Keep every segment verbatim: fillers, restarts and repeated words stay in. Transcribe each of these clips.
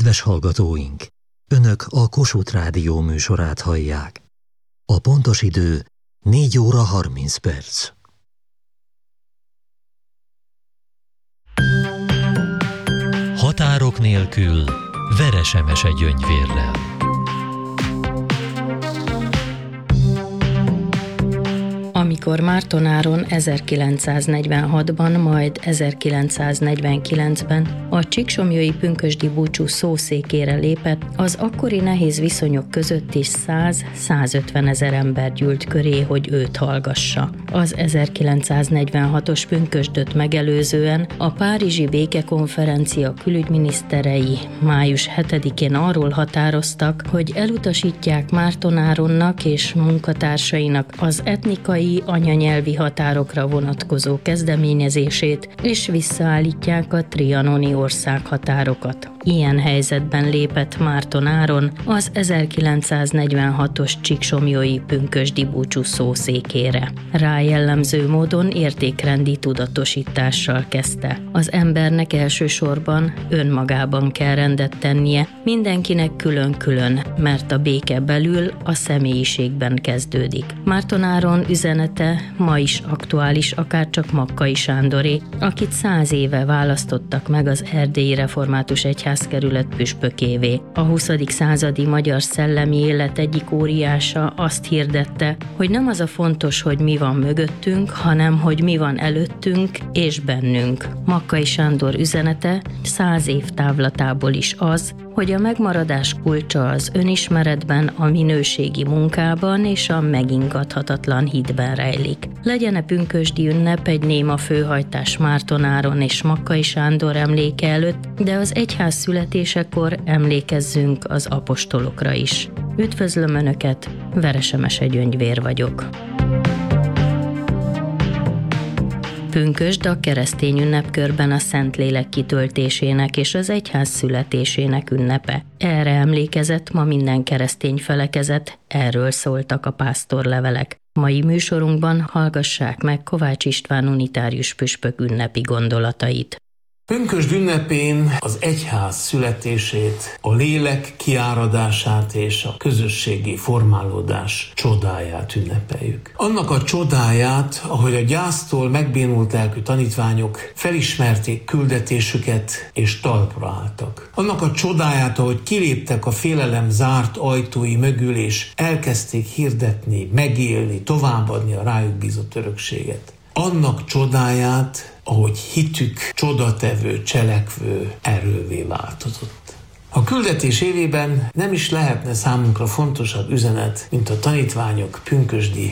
Kedves hallgatóink! Önök a Kossuth Rádió műsorát hallják. A pontos idő négy óra harminc perc. Határok nélkül Veresemese Gyöngyvérrel. Amikor Mártonáron ezerkilencszáznegyvenhatban, majd ezerkilencszáznegyvenkilencben a csíksomlyói pünkösdi búcsú szószékére lépett, az akkori nehéz viszonyok között is száz-százötven ezer ember gyűlt köré, hogy őt hallgassa. Az ezerkilencszáznegyvenhatos pünkösdöt megelőzően a Párizsi Békekonferencia külügyminiszterei május hetedikén arról határoztak, hogy elutasítják Mártonáronnak és munkatársainak az etnikai anyanyelvi határokra vonatkozó kezdeményezését, és visszaállítják a trianoni országhatárokat. Ilyen helyzetben lépett Mártonáron az ezerkilencszáznegyvenhatos csíksomlyói pünkösdi búcsú szószékére. Rá jellemző módon értékrendi tudatosítással kezdte. Az embernek elsősorban önmagában kell rendet tennie, mindenkinek külön-külön, mert a béke belül a személyiségben kezdődik. Mártonáron üzenete ma is aktuális, akárcsak Makkai Sándoré, akit száz éve választottak meg az Erdélyi Református Egyházkerület püspökévé. A huszadik századi magyar szellemi élet egyik óriása azt hirdette, hogy nem az a fontos, hogy mi van mögöttünk, hanem hogy mi van előttünk és bennünk. Makkai Sándor üzenete száz év távlatából is az, hogy a megmaradás kulcsa az önismeretben, a minőségi munkában és a megingathatatlan hitben rejlik. Legyen-e pünkösdi ünnep egy néma főhajtás Mártonáron és Makkai Sándor emléke előtt, de az egyház születésekor emlékezzünk az apostolokra is. Üdvözlöm Önöket, Veresemese Gyöngyvér vagyok. Pünkösd a keresztény ünnepkörben a Szentlélek kitöltésének és az egyház születésének ünnepe. Erre emlékezett ma minden keresztény felekezet, erről szóltak a pásztorlevelek. Mai műsorunkban hallgassák meg Kovács István unitárius püspök ünnepi gondolatait. Pünkösd ünnepén az egyház születését, a lélek kiáradását és a közösségi formálódás csodáját ünnepeljük. Annak a csodáját, ahogy a gyásztól megbénult lelkű tanítványok felismerték küldetésüket és talpra álltak. Annak a csodáját, ahogy kiléptek a félelem zárt ajtói mögül és elkezdték hirdetni, megélni, továbbadni a rájuk bízott örökséget. Annak csodáját, ahogy hitük csodatevő, cselekvő erővé változott. A küldetés évében nem is lehetne számunkra fontosabb üzenet, mint a tanítványok pünkösdi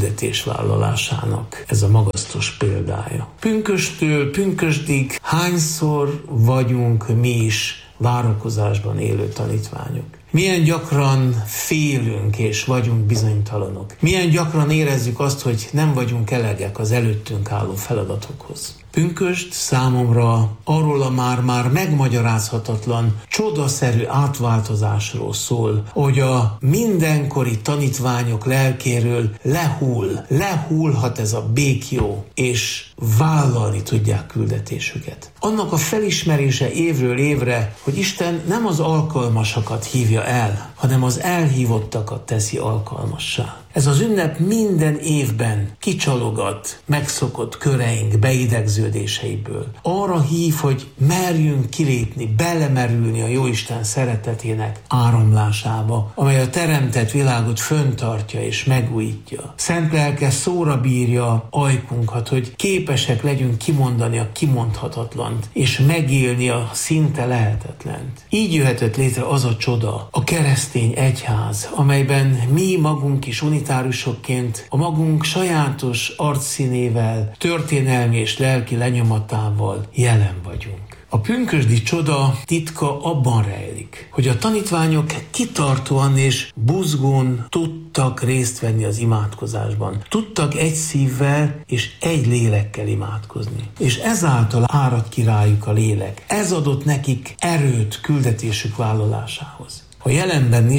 küldetésvállalásának ez a magasztos példája. Pünkösttől pünkösdig hányszor vagyunk mi is várakozásban élő tanítványok? Milyen gyakran félünk és vagyunk bizonytalanok. Milyen gyakran érezzük azt, hogy nem vagyunk elegek az előttünk álló feladatokhoz. Pünkösd számomra arról a már-már megmagyarázhatatlan, csodaszerű átváltozásról szól, hogy a mindenkori tanítványok lelkéről lehull, lehullhat ez a békjó, és vállalni tudják küldetésüket. Annak a felismerése évről évre, hogy Isten nem az alkalmasakat hívja el, hanem az elhívottakat teszi alkalmassá. Ez az ünnep minden évben kicsalogat megszokott köreink beidegződéseiből. Arra hív, hogy merjünk kilépni, belemerülni a Jóisten szeretetének áramlásába, amely a teremtett világot föntartja és megújítja. Szent lelke szóra bírja ajkunkat, hogy képesek legyünk kimondani a kimondhatatlant, és megélni a szinte lehetetlent. Így jöhetett létre az a csoda, a keresztény egyház, amelyben mi magunk is unitárusokként a magunk sajátos arcszínével, történelmi és lelki lenyomatával jelen vagyunk. A pünkösdi csoda titka abban rejlik, hogy a tanítványok kitartóan és buzgón tudtak részt venni az imádkozásban. Tudtak egy szívvel és egy lélekkel imádkozni. És ezáltal árad ki rájuk a lélek. Ez adott nekik erőt küldetésük vállalásához. A jelenben is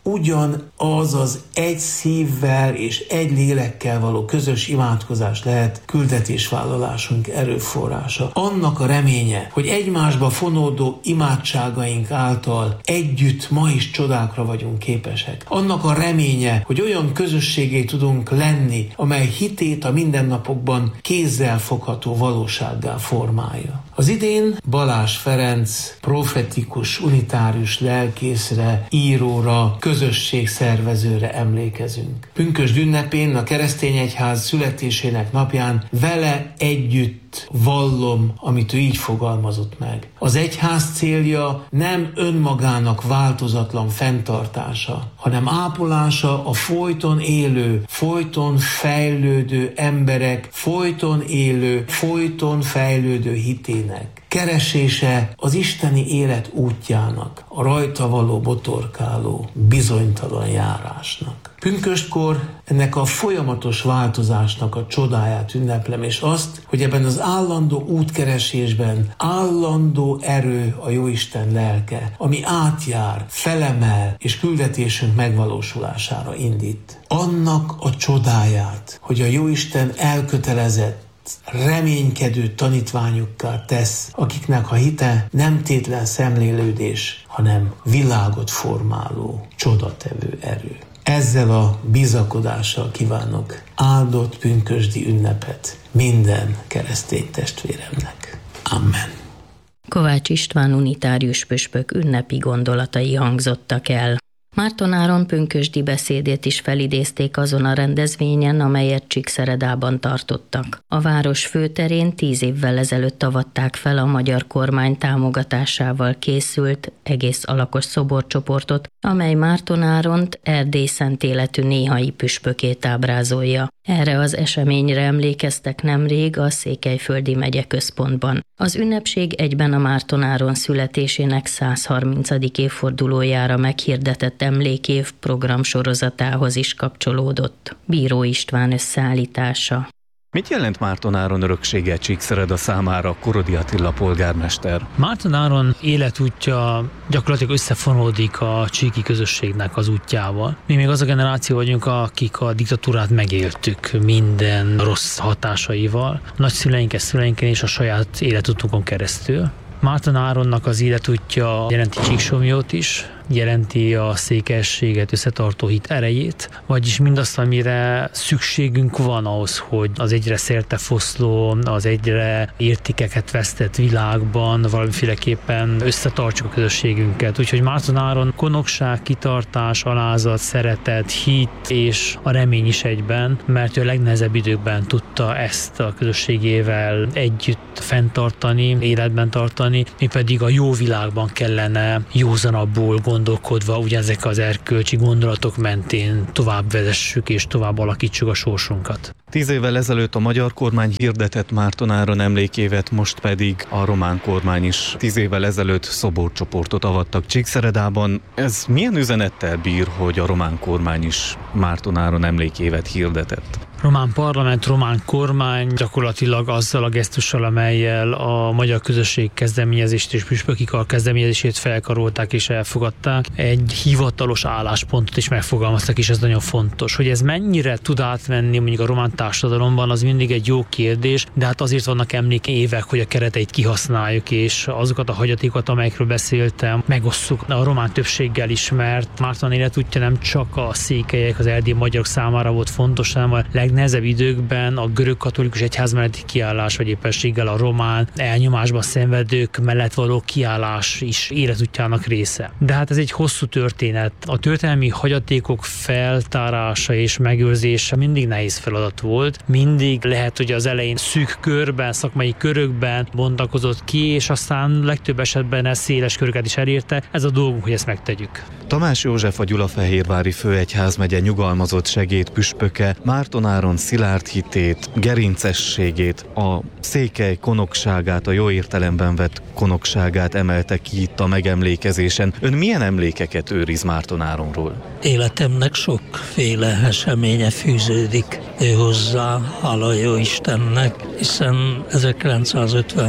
ugyanaz az egy szívvel és egy lélekkel való közös imádkozás lehet küldetésvállalásunk erőforrása. Annak a reménye, hogy egymásba fonódó imádságaink által együtt ma is csodákra vagyunk képesek. Annak a reménye, hogy olyan közösségé tudunk lenni, amely hitét a mindennapokban kézzel fogható valósággá formálja. Az idén Balázs Ferenc profetikus, unitárius lelkészre, íróra, közösségszervezőre emlékezünk. Pünkösd ünnepén, a keresztény egyház születésének napján vele együtt vallom, amit ő így fogalmazott meg. Az egyház célja nem önmagának változatlan fenntartása, hanem ápolása a folyton élő, folyton fejlődő emberek, folyton élő, folyton fejlődő hitének. Keresése az isteni élet útjának, a rajta való botorkáló, bizonytalan járásnak. Pünköstkor ennek a folyamatos változásnak a csodáját ünneplem, és azt, hogy ebben az állandó útkeresésben állandó erő a Jóisten lelke, ami átjár, felemel, és küldetésünk megvalósulására indít. Annak a csodáját, hogy a Jóisten elkötelezett, reménykedő tanítványokká tesz, akiknek a hite nem tétlen szemlélődés, hanem világot formáló, csodatevő erő. Ezzel a bizakodással kívánok áldott pünkösdi ünnepet minden keresztény testvéremnek. Amen. Kovács István unitárius püspök ünnepi gondolatai hangzottak el. Márton Áron pünkösdi beszédét is felidézték azon a rendezvényen, amelyet Csíkszeredában tartottak. A város főterén tíz évvel ezelőtt avatták fel a magyar kormány támogatásával készült egész alakos szoborcsoportot, amely Márton Áront Erdély szent életű néhai püspökét ábrázolja. Erre az eseményre emlékeztek nemrég a Székelyföldi megyeközpontban. Az ünnepség egyben a Márton Áron születésének száz harmincadik évfordulójára meghirdetett emlékév programsorozatához is kapcsolódott. Bíró István összeállítása. Mit jelent Márton Áron öröksége Csíkszereda számára, Korodi Attila polgármester? Márton Áron életútja gyakorlatilag összefonódik a csíki közösségnek az útjával. Mi még az a generáció vagyunk, akik a diktatúrát megéltük minden rossz hatásaival, nagyszüleinken, szüleinken és a saját életutunkon keresztül. Márton Áronnak az életútja jelenti Csíksomlyót is, jelenti a székelyességet összetartó hit erejét, vagyis mindazt, amire szükségünk van ahhoz, hogy az egyre szertefoszló, az egyre értékeket vesztett világban valamiféleképpen összetartsuk a közösségünket. Úgyhogy Márton Áron konokság, kitartás, alázat, szeretet, hit és a remény is egyben, mert ő a legnehezebb időkben tudta ezt a közösségével együtt fenntartani, életben tartani, mi pedig a jó világban kellene józanabbul gondolkodva, ugye ezek az erkölcsi gondolatok mentén tovább vezessük és tovább alakítsuk a sorsunkat. Tíz évvel ezelőtt a magyar kormány hirdetett Márton Áron emlékévet, most pedig a román kormány is tíz évvel ezelőtt szoborcsoportot avattak Csíkszeredában. Ez milyen üzenettel bír, hogy a román kormány is Márton Áron emlékévet hirdetett? Román parlament, román kormány gyakorlatilag azzal a gesztussal, amellyel a magyar közösség kezdeményezést és püspöki kar kezdeményezését felkarolták és elfogadták, egy hivatalos álláspontot is megfogalmaztak, és ez nagyon fontos. Hogy ez mennyire tud átmenni mondjuk a román társadalomban, az mindig egy jó kérdés, de hát azért vannak emlékévek, hogy a kereteit kihasználjuk, és azokat a hagyatékokat, amelyekről beszéltem, megosszuk a román többséggel is, mert Márton életútja nem csak a székelyek, az erdélyi magyarok számára volt fontos, hanem a legnehezebb időkben a görög katolikus egyház melletti kiállás, vagy éppenséggel a román elnyomásban szenvedők mellett való kiállás is életútjának része. De hát ez egy hosszú történet. A történelmi hagyatékok feltárása és megőrzése mindig nehéz feladat volt. Mindig lehet, hogy az elején szűk körben, szakmai körökben bontakozott ki, és aztán legtöbb esetben ez széles köröket is elérte. Ez a dolgunk, hogy ezt megtegyük. Tamás József, a Gyulafehérvári főegyházmegye nyugalmazott segédpüspöke Márton Áron szilárd hitét, gerincességét, a székely konokságát, a jó értelemben vett konokságát emelte ki itt a megemlékezésen. Ön milyen emlékeket őriz Márton Áronról? Életemnek sokféle eseménye fűződik ő hozzá, hála jó Istennek, hiszen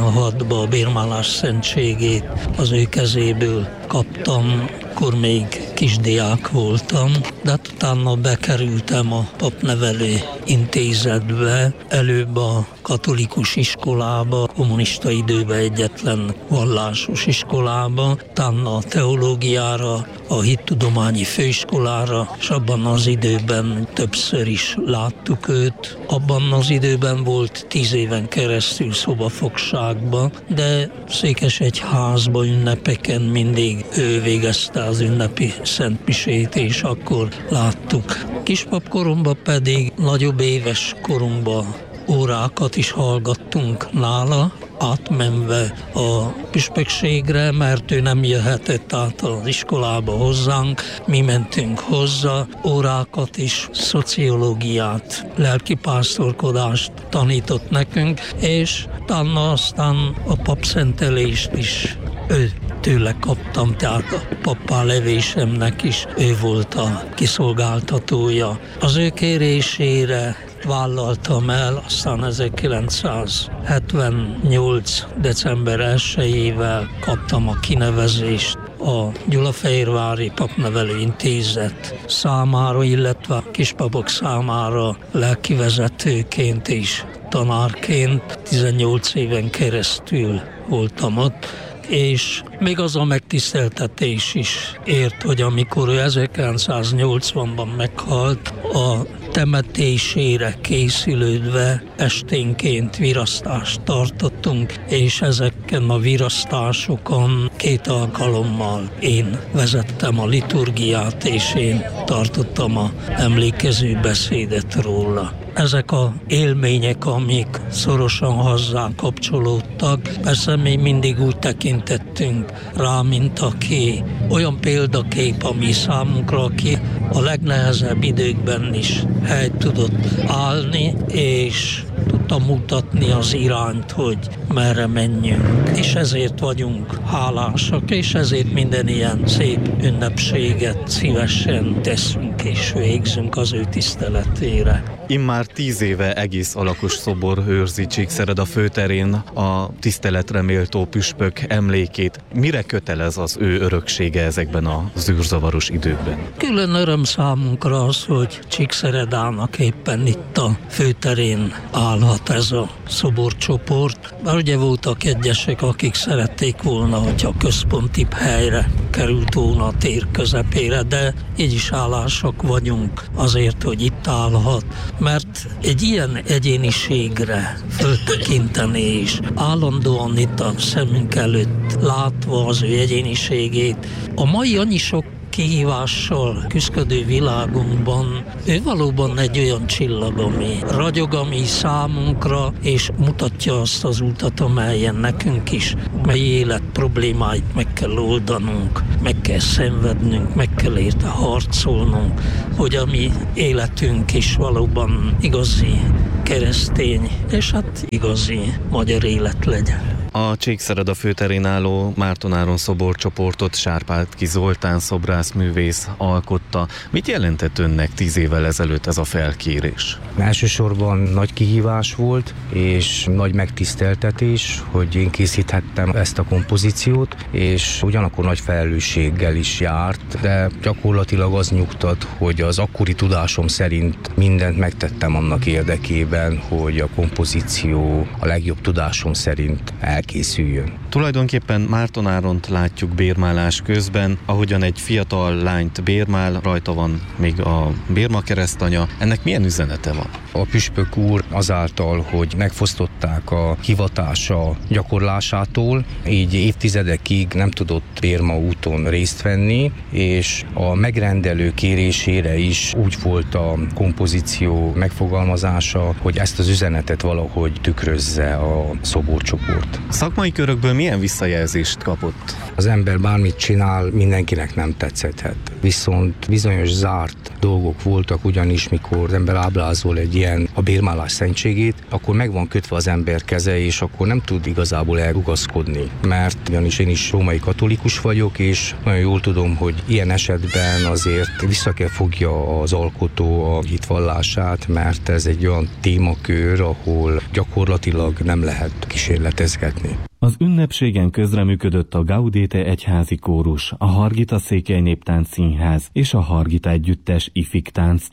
ezerkilencszázötvenhatban a bérmálás szentségét az ő kezéből kaptam, akkor még kisdiák voltam, de utána bekerültem a papnevelő intézetbe, előbb a katolikus iskolába, kommunista időben egyetlen vallásos iskolába, utána a teológiára, a hittudományi főiskolára, és abban az időben többször is láttuk őt. Abban az időben volt tíz éven keresztül szobafogságban, de Székesegyházban ünnepeken mindig ő végezte az ünnepi szentmisét, és akkor láttuk. Kispapkoromban pedig nagyobb éves korunkban órákat is hallgattunk nála, átmenve a püspökségre, mert ő nem jöhetett át az iskolába hozzánk, mi mentünk hozzá, órákat is, szociológiát, lelkipásztorkodást tanított nekünk, és utána aztán a papszentelést is ő tőle kaptam, tehát a pappá levésemnek is ő volt a kiszolgáltatója. Az ő kérésére vállaltam el, aztán ezerkilencszázhetvennyolc. december elsejével kaptam a kinevezést a Gyulafehérvári Papnevelő Intézet számára, illetve a kispapok számára lelkivezetőként és tanárként. tizennyolc éven keresztül voltam ott, és még az a megtiszteltetés is ért, hogy amikor ő ezerkilencszáznyolcvanban meghalt, a temetésére készülődve esténként virasztást tartottunk, és ezeken a virasztásokon két alkalommal én vezettem a liturgiát, és én tartottam a emlékező beszédet róla. Ezek a élmények, amik szorosan hozzá kapcsolódtak, persze mi mindig úgy tekintettünk rá, mint aki olyan példakép, ami számunkra, aki a legnehezebb időkben is helyt tudott állni, és tudta mutatni az irányt, hogy merre menjünk. És ezért vagyunk hálásak, és ezért minden ilyen szép ünnepséget szívesen teszünk és végzünk az ő tiszteletére. Immár tíz éve egész alakos szobor őrzi Csíkszereda főterén a tiszteletre méltó püspök emlékét. Mire kötelez az ő öröksége ezekben a zűrzavaros időkben? Külön öröm számunkra az, hogy Csíkszeredának éppen itt a főterén állhat ez a szoborcsoport. Bár ugye voltak egyesek, akik szerették volna, hogyha központibb helyre került volna a tér közepére, de így is hálásak vagyunk azért, hogy itt állhat, mert egy ilyen egyéniségre föltekinteni és állandóan itt a szemünk előtt látva az ő egyéniségét, a mai annyi sok kihívással küszködő világunkban ő valóban egy olyan csillag, ami ragyog, ami számunkra, és mutatja azt az utat, amelyen nekünk is, mely élet problémáit meg kell oldanunk, meg kell szenvednünk, meg kell érte harcolnunk, hogy a mi életünk is valóban igazi keresztény, és hát igazi magyar élet legyen. A Csíkszereda főterén álló Márton Áron szoborcsoportot Sárpátky Zoltán szobrászművész alkotta. Mit jelentett önnek tíz évvel ezelőtt ez a felkérés? Elsősorban nagy kihívás volt, és nagy megtiszteltetés, hogy én készíthettem ezt a kompozíciót, és ugyanakkor nagy felelősséggel is járt, de gyakorlatilag az nyugtat, hogy az akkori tudásom szerint mindent megtettem annak érdekében, hogy a kompozíció a legjobb tudásom szerint elkészüljön. Tulajdonképpen Márton Áront látjuk bérmálás közben, ahogyan egy fiatal lányt bérmál, rajta van még a bérma keresztanya. Ennek milyen üzenete van? A püspök úr azáltal, hogy megfosztották a hivatása gyakorlásától, így évtizedekig nem tudott bérma úton részt venni, és a megrendelő kérésére is úgy volt a kompozíció megfogalmazása, hogy ezt az üzenetet valahogy tükrözze a szoborcsoport. Szakmai körökből milyen visszajelzést kapott? Az ember bármit csinál, mindenkinek nem tetszett. Viszont bizonyos zárt dolgok voltak, ugyanis mikor az ember ábrázol egy ilyen a bérmálás szentségét, akkor meg van kötve az ember keze, és akkor nem tud igazából elrugaszkodni. Mert ugyanis én is római katolikus vagyok, és nagyon jól tudom, hogy ilyen esetben azért vissza kell fogja az alkotó a hitvallását, mert ez egy olyan témakör, ahol gyakorlatilag nem lehet kísérletezgetni. Az ünnepségen közreműködött a Gaudete egyházi kórus, a Hargita Székely Néptánc Színház és a Hargita Együttes ifik tánc